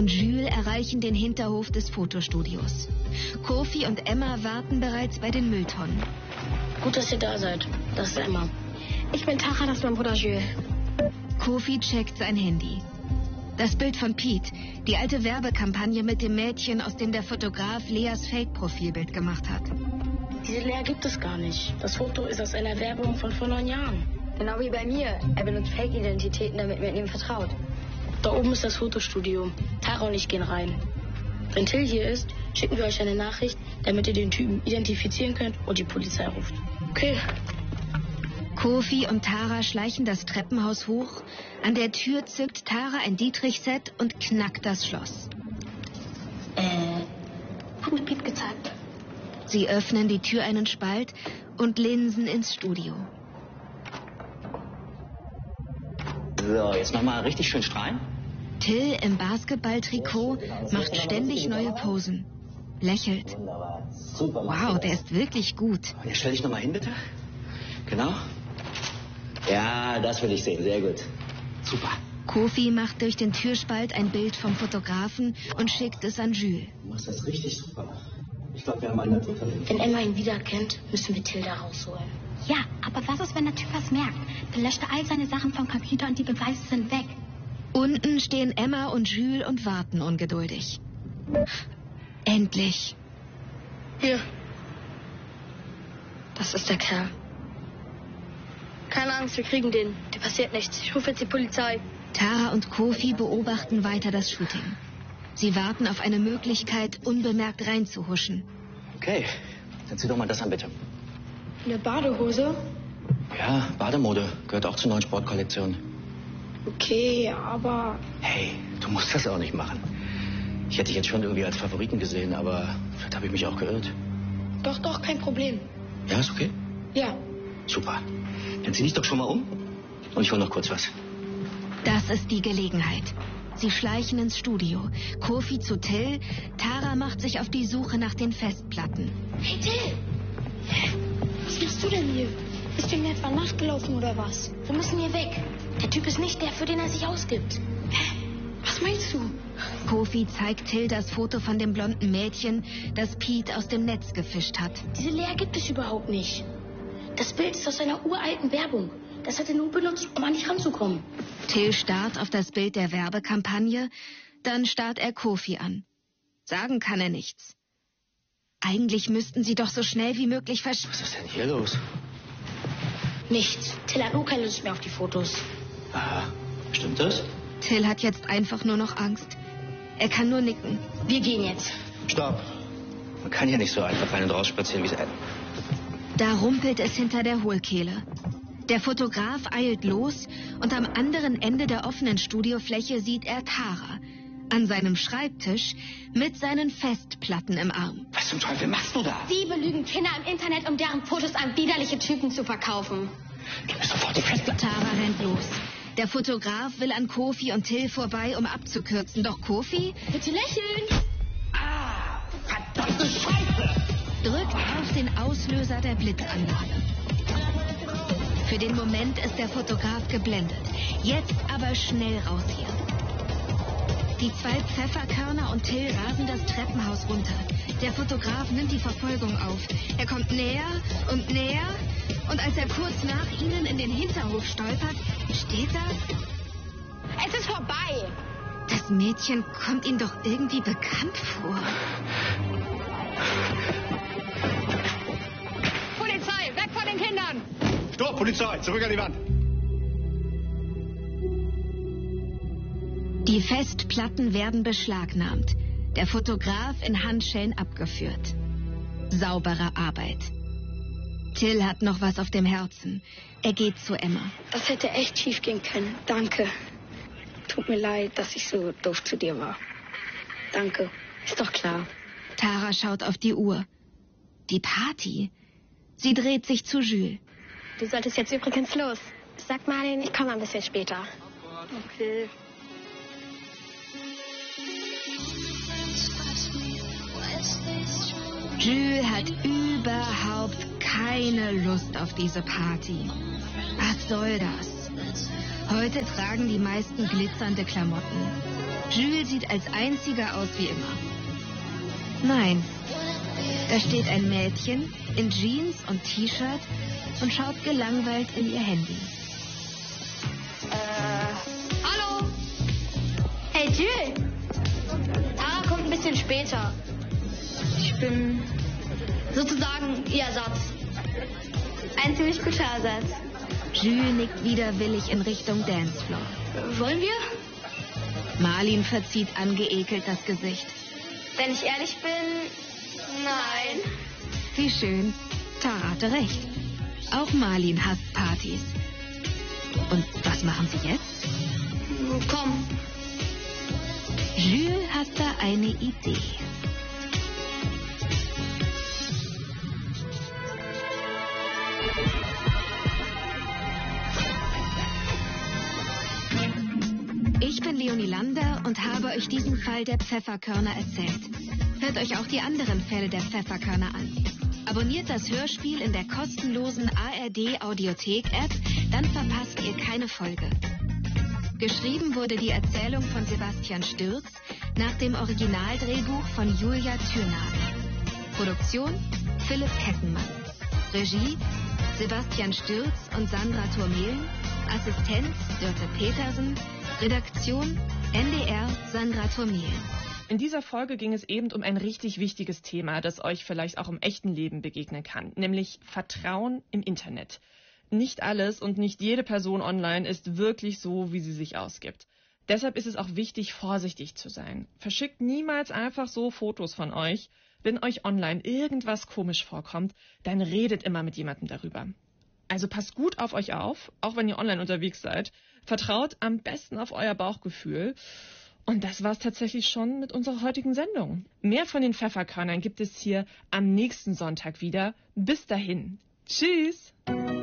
und Jules erreichen den Hinterhof des Fotostudios. Kofi und Emma warten bereits bei den Mülltonnen. Gut, dass ihr da seid. Das ist Emma. Ich bin Tara, das ist mein Bruder Jules. Kofi checkt sein Handy. Das Bild von Pete, die alte Werbekampagne mit dem Mädchen, aus dem der Fotograf Leas Fake-Profilbild gemacht hat. Diese Lea gibt es gar nicht. Das Foto ist aus einer Werbung von vor 9 Jahren. Genau wie bei mir. Er benutzt Fake-Identitäten, damit man ihm vertraut. Da oben ist das Fotostudio. Tara und ich gehen rein. Wenn Till hier ist, schicken wir euch eine Nachricht, damit ihr den Typen identifizieren könnt und die Polizei ruft. Okay. Kofi und Tara schleichen das Treppenhaus hoch. An der Tür zückt Tara ein Dietrich-Set und knackt das Schloss. Hat mir Pete gezeigt. Sie öffnen die Tür einen Spalt und linsen ins Studio. So, jetzt nochmal richtig schön strahlen. Till im Basketballtrikot macht ständig neue Posen. Lächelt. Wunderbar. Super. Wow, der ist wirklich gut. Jetzt stell dich nochmal hin, bitte. Genau. Ja, das will ich sehen. Sehr gut. Super. Kofi macht durch den Türspalt ein Bild vom Fotografen und schickt es an Jules. Du machst das richtig super. Ich glaube, wir haben ein Naturtalent. Wenn Emma ihn wiedererkennt, müssen wir Till da rausholen. Ja, aber was ist, wenn der Typ was merkt? Dann löscht er all seine Sachen vom Computer und die Beweise sind weg. Unten stehen Emma und Jules und warten ungeduldig. Endlich. Hier. Das ist der Kerl. Keine Angst, wir kriegen den. Dir passiert nichts. Ich rufe jetzt die Polizei. Tara und Kofi beobachten weiter das Shooting. Sie warten auf eine Möglichkeit, unbemerkt reinzuhuschen. Okay, dann zieh doch mal das an, bitte. Eine Badehose? Ja, Bademode. Gehört auch zur neuen Sportkollektion. Okay, aber... Hey, du musst das auch nicht machen. Ich hätte dich jetzt schon irgendwie als Favoriten gesehen, aber vielleicht habe ich mich auch geirrt. Doch, kein Problem. Ja, ist okay? Ja. Super. Dann zieh dich doch schon mal um und ich hol noch kurz was. Das ist die Gelegenheit. Sie schleichen ins Studio. Kofi zu Till. Tara macht sich auf die Suche nach den Festplatten. Hey, Till! Was machst du denn hier? Bist du ihm etwa nachgelaufen oder was? Wir müssen hier weg. Der Typ ist nicht der, für den er sich ausgibt. Hä? Was meinst du? Kofi zeigt Till das Foto von dem blonden Mädchen, das Pete aus dem Netz gefischt hat. Diese Lea gibt es überhaupt nicht. Das Bild ist aus einer uralten Werbung. Das hat er nur benutzt, um an dich ranzukommen. Till starrt auf das Bild der Werbekampagne, dann starrt er Kofi an. Sagen kann er nichts. Eigentlich müssten sie doch so schnell wie möglich Was ist denn hier los? Nichts. Till hat nur keine Lust mehr auf die Fotos. Aha, stimmt das? Till hat jetzt einfach nur noch Angst. Er kann nur nicken. Wir gehen jetzt. Stopp. Man kann hier nicht so einfach rein und raus spazieren, wie es... Da rumpelt es hinter der Hohlkehle. Der Fotograf eilt los und am anderen Ende der offenen Studiofläche sieht er Tara an seinem Schreibtisch mit seinen Festplatten im Arm. Was zum Teufel machst du da? Sie belügen Kinder im Internet, um deren Fotos an widerliche Typen zu verkaufen. Gib mir sofort die Festplatte. Tara rennt los. Der Fotograf will an Kofi und Till vorbei, um abzukürzen. Doch Kofi Bitte lächeln. Ah, verdammte Scheiße! drückt auf den Auslöser der Blitzanlage. Für den Moment ist der Fotograf geblendet. Jetzt aber schnell raus hier. Die 2 Pfefferkörner und Till rasen das Treppenhaus runter. Der Fotograf nimmt die Verfolgung auf. Er kommt näher und näher. Und als er kurz nach ihnen in den Hinterhof stolpert, steht er... Es ist vorbei. Das Mädchen kommt ihm doch irgendwie bekannt vor. Polizei, weg von den Kindern. Stopp, Polizei, zurück an die Wand. Die Festplatten werden beschlagnahmt. Der Fotograf in Handschellen abgeführt. Saubere Arbeit. Till hat noch was auf dem Herzen. Er geht zu Emma. Das hätte echt schief gehen können. Danke. Tut mir leid, dass ich so doof zu dir war. Danke. Ist doch klar. Tara schaut auf die Uhr. Die Party. Sie dreht sich zu Jules. Du solltest jetzt übrigens los. Sag Marlin, ich komme ein bisschen später. Okay. Jules hat überhaupt keine Lust auf diese Party. Was soll das? Heute tragen die meisten glitzernde Klamotten. Jules sieht als einziger aus wie immer. Nein, da steht ein Mädchen in Jeans und T-Shirt und schaut gelangweilt in ihr Handy. Hallo? Hey, Jules. Tara kommt ein bisschen später. Ich bin sozusagen ihr Ersatz. Ein ziemlich guter Ersatz. Jules nickt widerwillig in Richtung Dancefloor. Wollen wir? Marlin verzieht angeekelt das Gesicht. Wenn ich ehrlich bin, nein. Wie schön. Tara hatte recht. Auch Marlin hasst Partys. Und was machen sie jetzt? Komm. Jules hat da eine Idee. Ich bin Leonie Lander und habe euch diesen Fall der Pfefferkörner erzählt. Hört euch auch die anderen Fälle der Pfefferkörner an. Abonniert das Hörspiel in der kostenlosen ARD-Audiothek-App, dann verpasst ihr keine Folge. Geschrieben wurde die Erzählung von Sebastian Stürz nach dem Originaldrehbuch von Julia Thürnagel. Produktion Philipp Kettenmann. Regie Sebastian Stürz und Sandra Thurmehlen. Assistenz Dörte Petersen. Redaktion NDR Sandra Thurmehlen. In dieser Folge ging es eben um ein richtig wichtiges Thema, das euch vielleicht auch im echten Leben begegnen kann, nämlich Vertrauen im Internet. Nicht alles und nicht jede Person online ist wirklich so, wie sie sich ausgibt. Deshalb ist es auch wichtig, vorsichtig zu sein. Verschickt niemals einfach so Fotos von euch. Wenn euch online irgendwas komisch vorkommt, dann redet immer mit jemandem darüber. Also passt gut auf euch auf, auch wenn ihr online unterwegs seid. Vertraut am besten auf euer Bauchgefühl. Und das war's tatsächlich schon mit unserer heutigen Sendung. Mehr von den Pfefferkörnern gibt es hier am nächsten Sonntag wieder. Bis dahin. Tschüss!